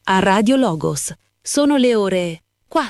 a Radio Logos. Sono le ore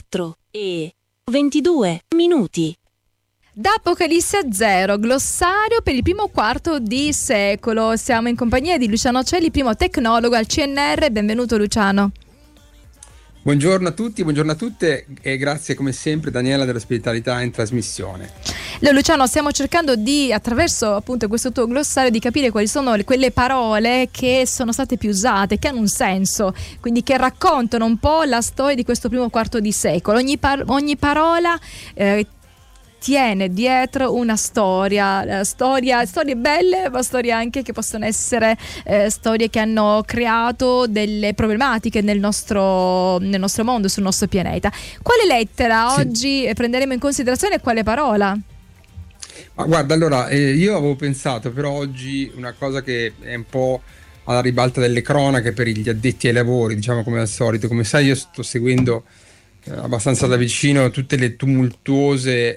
4:22. Da Apocalisse a Zero, glossario per il primo quarto di secolo. Siamo in compagnia di Luciano Celli, primo tecnologo al CNR. Benvenuto Luciano. Buongiorno a tutti, buongiorno a tutte e grazie come sempre Daniela dell'ospitalità in trasmissione. Luciano, stiamo cercando di, attraverso appunto questo tuo glossario, di capire quali sono quelle parole che sono state più usate, che hanno un senso, quindi che raccontano un po' la storia di questo primo quarto di secolo. Ogni parola tiene dietro una storie belle, ma storie anche che possono essere storie che hanno creato delle problematiche nel nostro mondo, sul nostro pianeta. Quale lettera oggi prenderemo in considerazione e quale parola? Ma guarda, allora io avevo pensato per oggi una cosa che è un po' alla ribalta delle cronache per gli addetti ai lavori, diciamo, come al solito. Come sai, io sto seguendo abbastanza da vicino tutte le tumultuose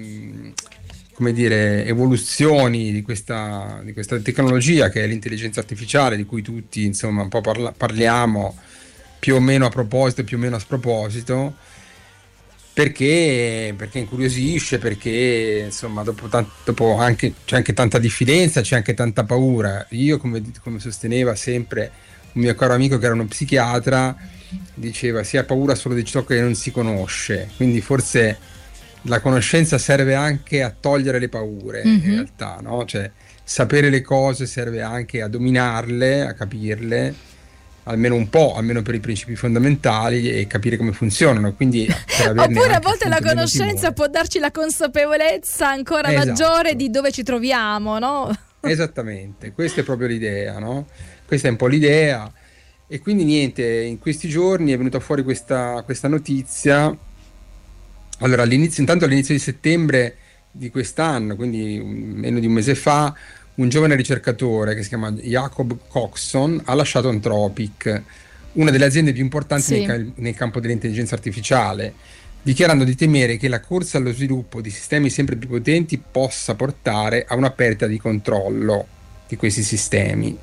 evoluzioni di questa tecnologia che è l'intelligenza artificiale, di cui tutti insomma un po' parliamo più o meno a proposito, più o meno a sproposito, perché incuriosisce, perché insomma dopo anche c'è anche tanta diffidenza, c'è anche tanta paura. Io, come sosteneva sempre un mio caro amico che era uno psichiatra, diceva si ha paura solo di ciò che non si conosce, quindi forse la conoscenza serve anche a togliere le paure, in realtà, no? Cioè, sapere le cose serve anche a dominarle, a capirle, almeno un po', almeno per i principi fondamentali, e capire come funzionano. Quindi oppure a volte la conoscenza può darci la consapevolezza ancora maggiore di dove ci troviamo, no? Esattamente, questa è proprio l'idea, no? Questa è un po' l'idea. E quindi niente, in questi giorni è venuta fuori questa notizia. Allora, intanto all'inizio di settembre di quest'anno, quindi meno di un mese fa, un giovane ricercatore che si chiama Jacob Coxon ha lasciato Anthropic, una delle aziende più importanti nel campo dell'intelligenza artificiale, dichiarando di temere che la corsa allo sviluppo di sistemi sempre più potenti possa portare a una perdita di controllo di questi sistemi.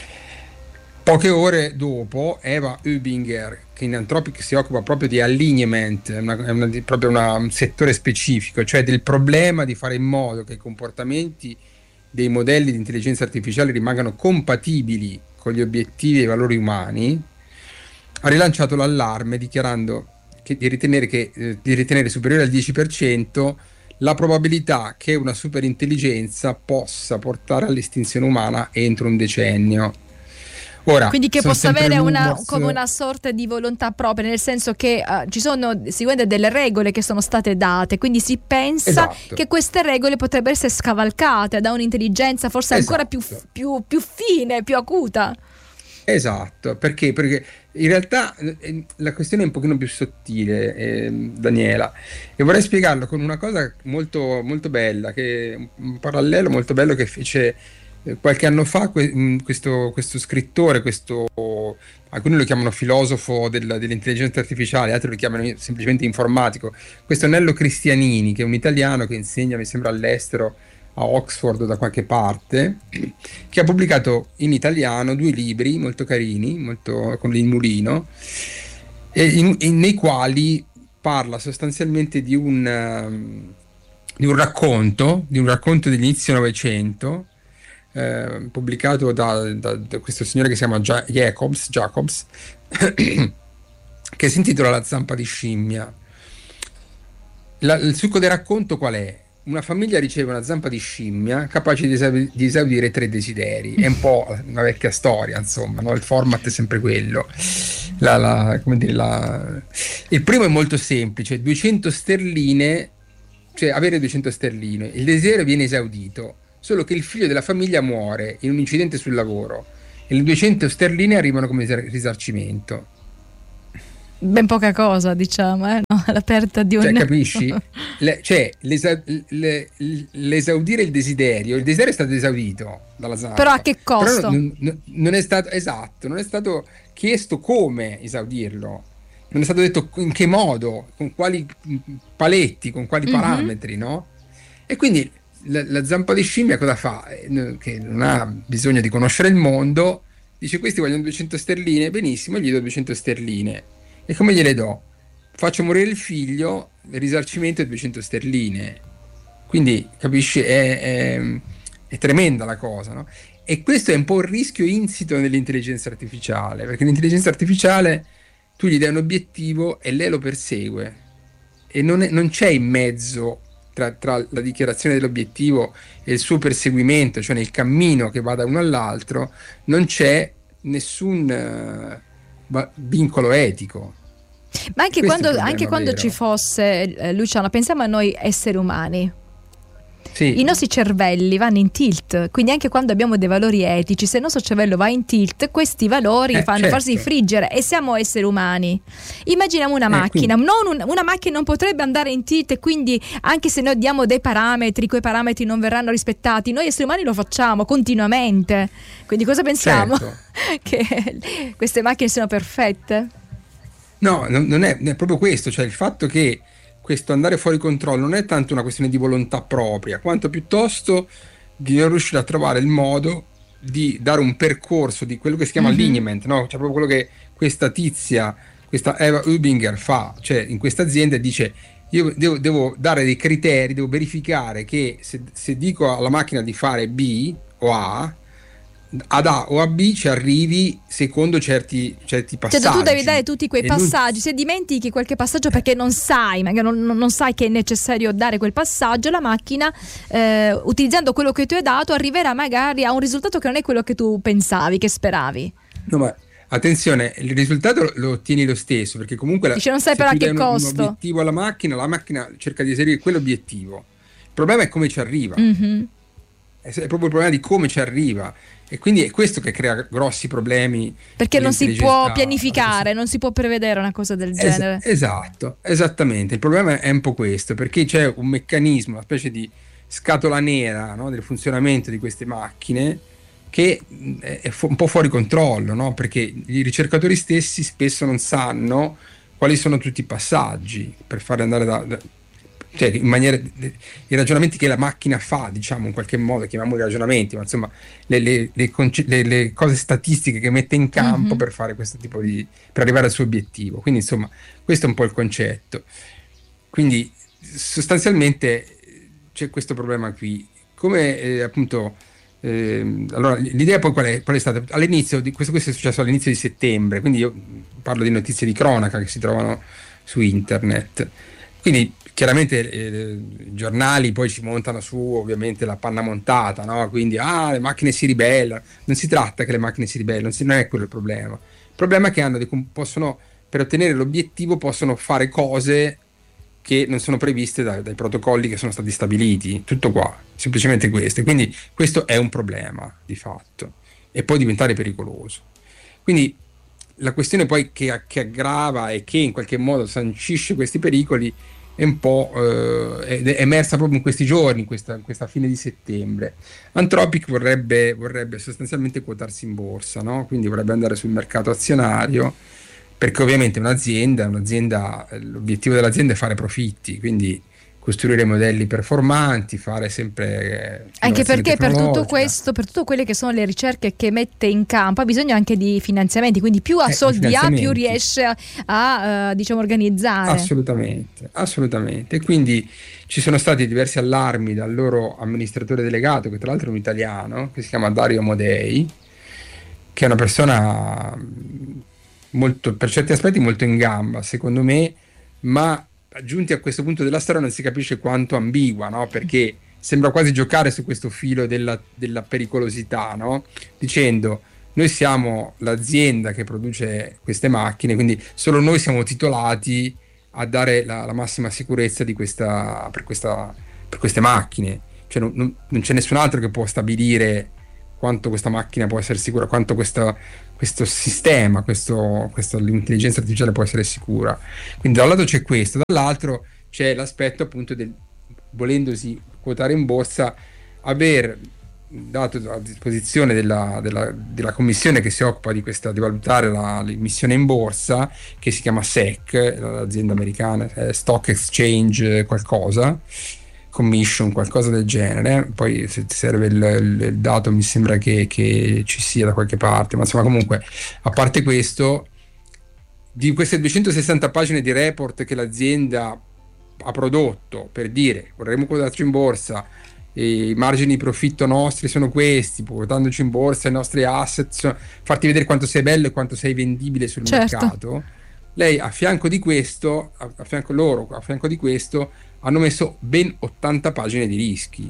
Poche ore dopo, Eva Hubinger, che in Anthropic si occupa proprio di alignment, è proprio un settore specifico, cioè del problema di fare in modo che i comportamenti dei modelli di intelligenza artificiale rimangano compatibili con gli obiettivi e i valori umani, ha rilanciato l'allarme dichiarando di ritenere superiore al 10% la probabilità che una superintelligenza possa portare all'estinzione umana entro un decennio. Ora, quindi che possa avere come una sorta di volontà propria, nel senso che ci sono sicuramente delle regole che sono state date, quindi si pensa che queste regole potrebbero essere scavalcate da un'intelligenza forse ancora più fine, più acuta. Esatto, perché in realtà la questione è un pochino più sottile, Daniela, e vorrei spiegarlo con una cosa molto, molto bella, un parallelo molto bello che fece qualche anno fa questo scrittore, alcuni lo chiamano filosofo dell'intelligenza artificiale, altri lo chiamano semplicemente informatico, questo Nello Cristianini, che è un italiano che insegna, mi sembra, all'estero, a Oxford da qualche parte, che ha pubblicato in italiano 2 libri molto carini, molto con il mulino, nei quali parla sostanzialmente di un racconto dell'inizio Novecento, pubblicato da questo signore che si chiama Jacobs che si intitola La zampa di scimmia. Il succo del racconto qual è? Una famiglia riceve una zampa di scimmia capace di esaudire 3 desideri. È un po' una vecchia storia, insomma, no? Il format è sempre quello. Il primo è molto semplice: 200 sterline, cioè avere 200 sterline. Il desiderio viene esaudito, solo che il figlio della famiglia muore in un incidente sul lavoro e le 200 sterline arrivano come risarcimento. Ben poca cosa, diciamo, no? La perdita di un... Cioè, capisci? L'esaudire il desiderio è stato esaudito dalla zampa. Però a che costo? Però non è stato chiesto come esaudirlo. Non è stato detto in che modo, con quali paletti, con quali parametri, no? E quindi la zampa di scimmia cosa fa? Che non ha bisogno di conoscere il mondo, Dice questi vogliono 200 sterline, benissimo, gli do 200 sterline. E come gliele do? Faccio morire il figlio, il risarcimento è 200 sterline. Quindi capisci, è tremenda la cosa, no? E questo è un po' il rischio insito nell'intelligenza artificiale, perché l'intelligenza artificiale tu gli dai un obiettivo e lei lo persegue e non c'è in mezzo tra la dichiarazione dell'obiettivo e il suo perseguimento, cioè nel cammino che va da uno all'altro, non c'è nessun vincolo etico. Ma anche Questo è il anche problema quando vero. ci fosse, Luciano, pensiamo a noi esseri umani. Sì, I nostri cervelli vanno in tilt, quindi anche quando abbiamo dei valori etici, se il nostro cervello va in tilt, questi valori fanno certo. farsi friggere e siamo esseri umani. Immaginiamo una macchina, una macchina non potrebbe andare in tilt e quindi anche se noi diamo dei parametri, quei parametri non verranno rispettati, noi esseri umani lo facciamo continuamente. Quindi cosa pensiamo? Certo. Che queste macchine siano perfette? No, non è proprio questo, cioè il fatto che questo andare fuori controllo non è tanto una questione di volontà propria, quanto piuttosto di non riuscire a trovare il modo di dare un percorso di quello che si chiama alignment, no? Cioè proprio quello che questa tizia, questa Eva Hubinger fa, cioè in questa azienda dice io devo dare dei criteri, devo verificare che se dico alla macchina di fare B o A, ad A o a B ci arrivi secondo certi passaggi. Cioè tu devi dare tutti quei E passaggi, se dimentichi qualche passaggio perché non sai, magari non sai che è necessario dare quel passaggio, la macchina utilizzando quello che tu hai dato arriverà magari a un risultato che non è quello che tu pensavi, che speravi. No, ma attenzione, il risultato lo ottieni lo stesso, perché comunque Dice, non sai se però a tu che dai costo. un obiettivo alla macchina, la macchina cerca di eseguire quell'obiettivo. Il problema è come ci arriva. È proprio il problema di come ci arriva. E quindi è questo che crea grossi problemi. Perché non si può nell'intelligenza pianificare, non si può prevedere una cosa del genere. Esatto, esattamente. Il problema è un po' questo, perché c'è un meccanismo, una specie di scatola nera, no, del funzionamento di queste macchine che è un po' fuori controllo, no? Perché i ricercatori stessi spesso non sanno quali sono tutti i passaggi per fare andare cioè in maniera i ragionamenti che la macchina fa, diciamo in qualche modo, chiamiamoli ragionamenti, ma insomma le cose statistiche che mette in campo per fare questo tipo per arrivare al suo obiettivo. Quindi insomma questo è un po' il concetto. Quindi sostanzialmente c'è questo problema qui. Come appunto allora l'idea poi qual è stata? All'inizio questo è successo all'inizio di settembre, quindi io parlo di notizie di cronaca che si trovano su internet. Quindi chiaramente i giornali poi ci montano su ovviamente la panna montata, no? Quindi le macchine si ribellano. Non si tratta che le macchine si ribellino, non è quello il problema. Il problema è che possono, per ottenere l'obiettivo, possono fare cose che non sono previste dai protocolli che sono stati stabiliti. Tutto qua, semplicemente questo. E quindi questo è un problema di fatto e può diventare pericoloso. Quindi la questione poi che aggrava e che in qualche modo sancisce questi pericoli è un po' è emersa proprio in questi giorni, in questa fine di settembre. Anthropic vorrebbe sostanzialmente quotarsi in borsa, no? Quindi vorrebbe andare sul mercato azionario, perché ovviamente l'obiettivo dell'azienda è fare profitti, quindi costruire modelli performanti, fare sempre anche perché per tutto tecnologica. questo, per tutte quelle che sono le ricerche che mette in campo, ha bisogno anche di finanziamenti, quindi più ha soldi ha, più riesce a diciamo organizzare. Assolutamente. E quindi ci sono stati diversi allarmi dal loro amministratore delegato, che tra l'altro è un italiano, che si chiama Dario Amodei, che è una persona molto, per certi aspetti molto in gamba, secondo me, ma giunti a questo punto della storia non si capisce quanto ambigua, no? Perché sembra quasi giocare su questo filo della pericolosità, no? Dicendo noi siamo l'azienda che produce queste macchine, quindi solo noi siamo titolati a dare la massima sicurezza per queste macchine, cioè non c'è nessun altro che può stabilire quanto questa macchina può essere sicura, quanto questo sistema, l'intelligenza artificiale può essere sicura. Quindi da un lato c'è questo, dall'altro c'è l'aspetto appunto del, volendosi quotare in borsa, aver dato a disposizione della commissione che si occupa di valutare l'immissione in borsa, che si chiama SEC, l'azienda americana, Stock Exchange qualcosa, commission, qualcosa del genere. Poi se ti serve il dato mi sembra che ci sia da qualche parte, ma insomma comunque, a parte questo, di queste 260 pagine di report che l'azienda ha prodotto per dire vorremmo quotarci in borsa, i margini di profitto nostri sono questi, quotandoci in borsa i nostri asset, farti vedere quanto sei bello e quanto sei vendibile sul mercato. Lei a fianco di questo, a fianco di questo hanno messo ben 80 pagine di rischi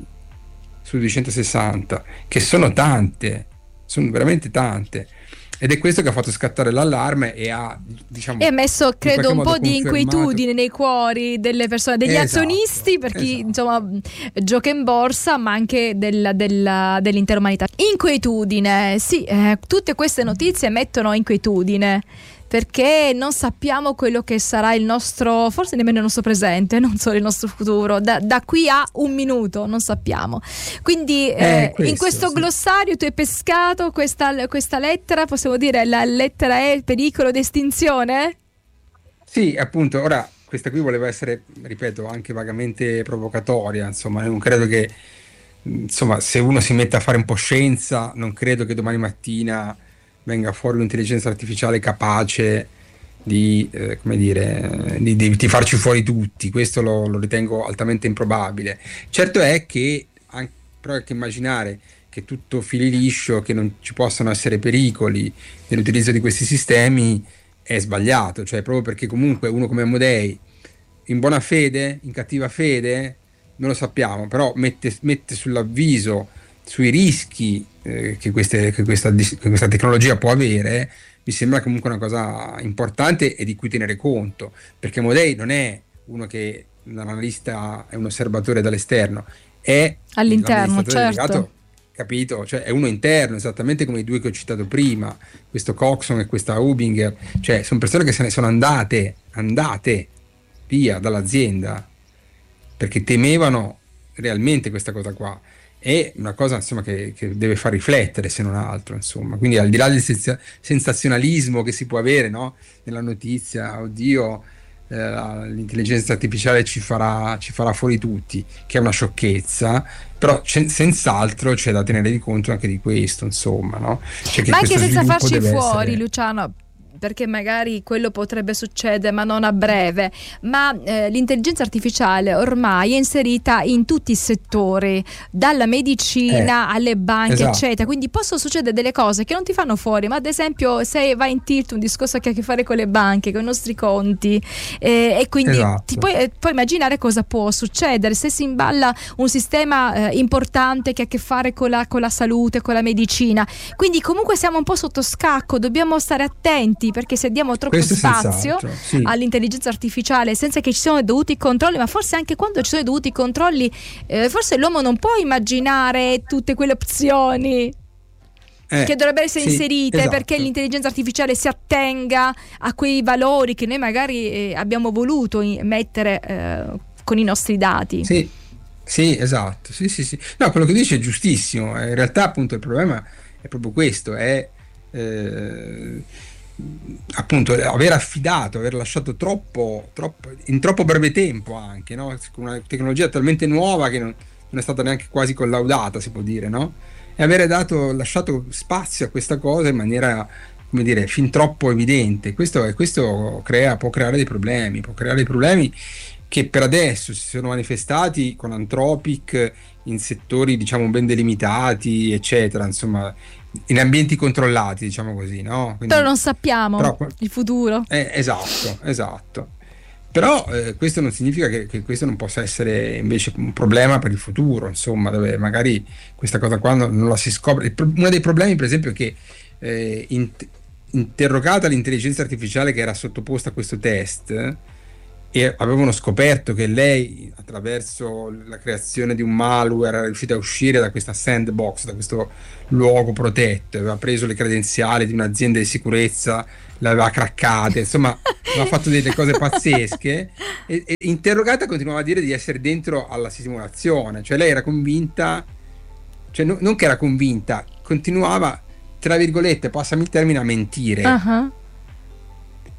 su 260, che sono tante, sono veramente tante. Ed è questo che ha fatto scattare l'allarme e ha, diciamo, e ha messo, credo, un po' di confermato... inquietudine nei cuori delle persone, degli azionisti, per chi insomma gioca in borsa, ma anche dell'intera umanità. Inquietudine, sì, tutte queste notizie mettono inquietudine, perché non sappiamo quello che sarà il nostro, forse nemmeno il nostro presente, non solo il nostro futuro, da qui a un minuto non sappiamo. Quindi in questo glossario tu hai pescato questa lettera, possiamo dire la lettera è pericolo di estinzione? Sì, appunto, ora questa qui voleva essere, ripeto, anche vagamente provocatoria, insomma, non credo che, insomma, se uno si mette a fare un po' scienza, non credo che domani mattina venga fuori un'intelligenza artificiale capace di, come dire, di farci fuori tutti. Questo lo ritengo altamente improbabile. Certo è che però anche immaginare che tutto fili liscio, che non ci possano essere pericoli nell'utilizzo di questi sistemi è sbagliato, cioè proprio perché comunque uno come Amodei, in buona fede, in cattiva fede, non lo sappiamo, però mette sull'avviso sui rischi che questa tecnologia può avere, mi sembra comunque una cosa importante e di cui tenere conto, perché Amodei non è uno che un analista, è un osservatore dall'esterno, è all'interno, certo, capito? Cioè è uno interno, esattamente come i due che ho citato prima, questo Coxon e questa Hubinger, cioè sono persone che se ne sono andate via dall'azienda perché temevano realmente questa cosa qua. È una cosa, insomma, che deve far riflettere, se non altro, insomma. Quindi al di là del sensazionalismo che si può avere, no? Nella notizia, oddio, l'intelligenza artificiale ci farà fuori tutti, che è una sciocchezza, però senz'altro c'è da tenere conto anche di questo, insomma, no? Cioè che ma anche senza farci fuori, essere... Luciano, perché magari quello potrebbe succedere, ma non a breve, ma l'intelligenza artificiale ormai è inserita in tutti i settori, dalla medicina alle banche, eccetera, quindi possono succedere delle cose che non ti fanno fuori, ma ad esempio se vai in tilt, un discorso che ha a che fare con le banche, con i nostri conti, e quindi ti puoi immaginare cosa può succedere se si imballa un sistema importante che ha a che fare con la salute, con la medicina. Quindi comunque siamo un po' sotto scacco, dobbiamo stare attenti, perché se diamo troppo spazio all'intelligenza artificiale senza che ci siano i dovuti controlli, ma forse anche quando ci sono i dovuti controlli, forse l'uomo non può immaginare tutte quelle opzioni che dovrebbero essere inserite, perché l'intelligenza artificiale si attenga a quei valori che noi magari abbiamo voluto mettere con i nostri dati. Sì, esatto. Sì. No, quello che dice è giustissimo. In realtà, appunto, il problema è proprio questo, è appunto aver lasciato troppo in troppo breve tempo, anche, no? Con una tecnologia talmente nuova che non è stata neanche quasi collaudata, si può dire, no? E avere lasciato spazio a questa cosa in maniera, come dire, fin troppo evidente. Questo può creare dei problemi, che per adesso si sono manifestati con Anthropic in settori, diciamo, ben delimitati, eccetera, insomma, in ambienti controllati, diciamo così, no? Quindi, però non sappiamo il futuro. Esatto. Però questo non significa che questo non possa essere invece un problema per il futuro, insomma, dove magari questa cosa qua non la si scopre. Uno dei problemi, per esempio, è che interrogata l'intelligenza artificiale che era sottoposta a questo test, e avevano scoperto che lei, attraverso la creazione di un malware, era riuscita a uscire da questa sandbox, da questo luogo protetto, aveva preso le credenziali di un'azienda di sicurezza, le aveva craccate, insomma aveva fatto delle cose pazzesche, e interrogata continuava a dire di essere dentro alla simulazione, cioè lei era convinta, cioè non che era convinta, continuava, tra virgolette, passami il termine, a mentire.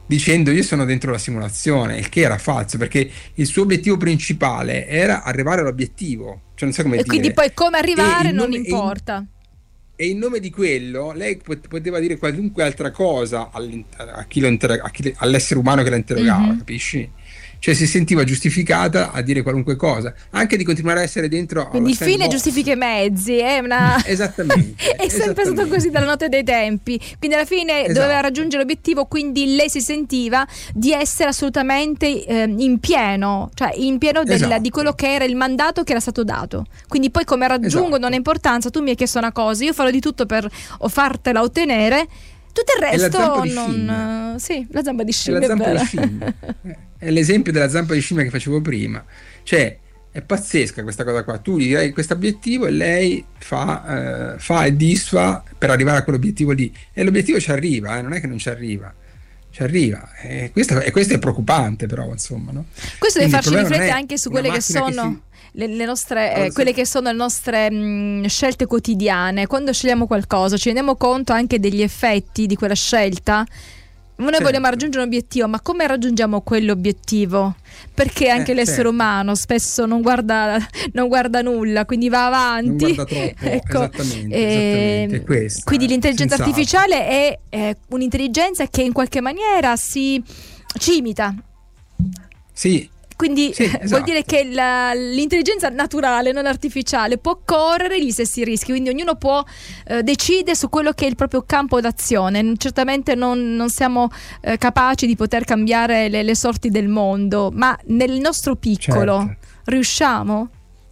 dicendo io sono dentro la simulazione, il che era falso, perché il suo obiettivo principale era arrivare all'obiettivo, cioè non so come E dire. quindi poi come arrivare non E importa. e in nome di quello lei poteva dire qualunque altra cosa all'essere umano che la interrogava, Mhm. capisci? Cioè si sentiva giustificata a dire qualunque cosa, anche di continuare a essere dentro Quindi allo il fine sandbox. giustifica i mezzi, è una... Esattamente, è sempre stato esattamente. così dalla notte dei tempi. Quindi alla fine doveva Esatto, raggiungere l'obiettivo, quindi lei si sentiva di essere assolutamente in pieno, cioè in pieno di quello esatto, che era il mandato che era stato dato. Quindi poi come raggiungo non ha esatto. importanza, tu mi hai chiesto una cosa, io farò di tutto per o fartela ottenere. Tutto il È la zampa resto di scimmia. non... Sì, la zampa di È la scimmia è zampa di vera. scimmia. È l'esempio della zampa di scimmia che facevo prima. Cioè, è pazzesca questa cosa qua. Tu gli dai questo obiettivo e lei fa e disfa per arrivare a quell'obiettivo lì. E l'obiettivo ci arriva, non è che non ci arriva. Ci arriva. E questo è preoccupante, però, insomma, no? Questo deve Quindi il farci problema non riflettere è anche su una quelle che macchina che sono si... le nostre, Cosa? quelle che sono le nostre scelte quotidiane. Quando scegliamo qualcosa, ci rendiamo conto anche degli effetti di quella scelta. Noi vogliamo Certo, raggiungere un obiettivo, ma come raggiungiamo quell'obiettivo? Perché anche l'essere certo. umano spesso non guarda nulla, quindi va Non avanti. guarda troppo, Ecco, esattamente, è questa, quindi l'intelligenza senz'altro. artificiale è un'intelligenza che in qualche maniera ci imita. Sì, Quindi sì, vuol dire esatto. che l'intelligenza naturale, non artificiale, può correre gli stessi rischi, quindi ognuno può decidere su quello che è il proprio campo d'azione. Certamente non siamo capaci di poter cambiare le sorti del mondo, ma nel nostro piccolo Certo. riusciamo?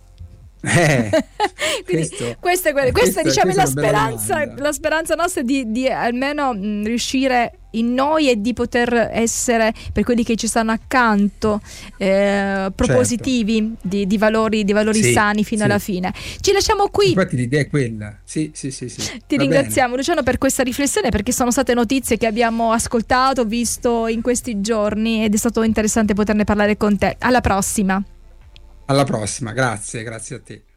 Quindi Questo, questa diciamo è questa la è una bella speranza, domanda. la speranza nostra di almeno riuscire in noi e di poter essere per quelli che ci stanno accanto Certo, propositivi di valori sì, sani fino alla sì. fine. Ci lasciamo qui. Infatti l'idea è quella. Sì, sì, sì, sì. Ti Va bene. ringraziamo Luciano per questa riflessione, perché sono state notizie che abbiamo ascoltato, visto in questi giorni, ed è stato interessante poterne parlare con te. Alla prossima. Alla prossima, grazie, grazie a te.